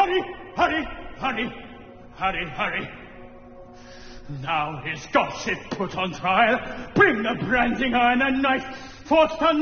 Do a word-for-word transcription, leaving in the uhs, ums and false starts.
Hurry, hurry, hurry, hurry, hurry. Now his godship put on trial. Bring the branding iron and knife. Forth